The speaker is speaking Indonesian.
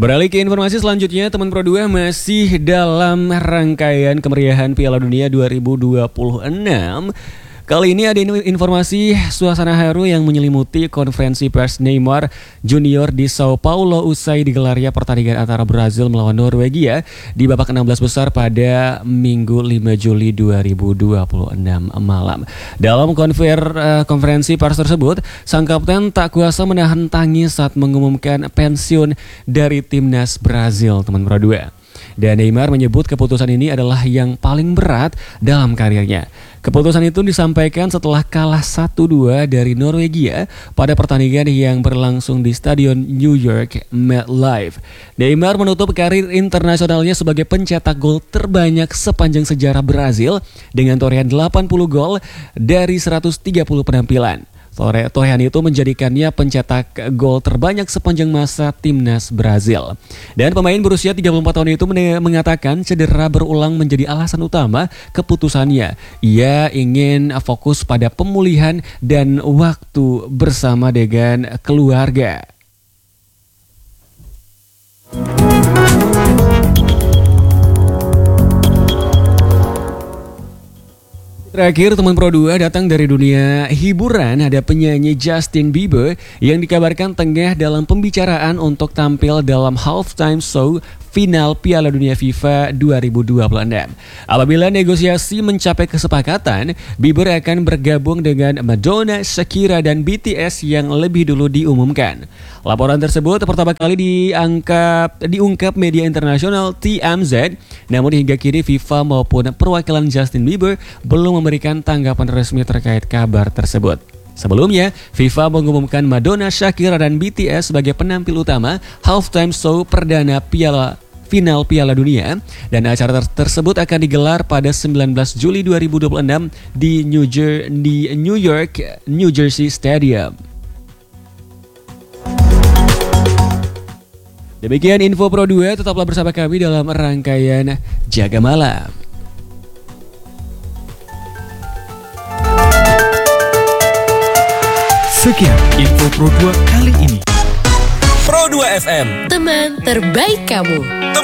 Beralih ke informasi selanjutnya, teman Pro 2 masih dalam rangkaian kemeriahan Piala Dunia 2026. Kali ini ada informasi suasana haru yang menyelimuti konferensi pers Neymar Junior di Sao Paulo usai digelarnya pertandingan antara Brazil melawan Norwegia di babak 16 besar pada Minggu 5 Juli 2026 malam. Dalam konferensi pers tersebut, sang kapten tak kuasa menahan tangis saat mengumumkan pensiun dari timnas Brazil, teman Pro 2. Dan Neymar menyebut keputusan ini adalah yang paling berat dalam karirnya. Keputusan itu disampaikan setelah kalah 1-2 dari Norwegia pada pertandingan yang berlangsung di Stadion New York MetLife. Neymar menutup karir internasionalnya sebagai pencetak gol terbanyak sepanjang sejarah Brazil dengan torehan 80 gol dari 130 penampilan. Torehan itu menjadikannya pencetak gol terbanyak sepanjang masa timnas Brazil. Dan pemain berusia 34 tahun itu mengatakan cedera berulang menjadi alasan utama keputusannya. Ia ingin fokus pada pemulihan dan waktu bersama dengan keluarga. Terakhir, teman Pro 2 datang dari dunia hiburan. Ada penyanyi Justin Bieber yang dikabarkan tengah dalam pembicaraan untuk tampil dalam halftime show final Piala Dunia FIFA 2026. Apabila negosiasi mencapai kesepakatan, Bieber akan bergabung dengan Madonna, Shakira, dan BTS yang lebih dulu diumumkan. Laporan tersebut pertama kali diungkap media internasional TMZ, namun hingga kini FIFA maupun perwakilan Justin Bieber belum memberikan tanggapan resmi terkait kabar tersebut. Sebelumnya, FIFA mengumumkan Madonna, Shakira, dan BTS sebagai penampil utama halftime show perdana final Piala Dunia, dan acara tersebut akan digelar pada 19 Juli 2026 di New York, New Jersey Stadium. Demikian info Pro 2, tetaplah bersama kami dalam rangkaian Jaga Malam. Sekian info Pro 2 kali ini. Pro 2 FM, teman terbaik kamu.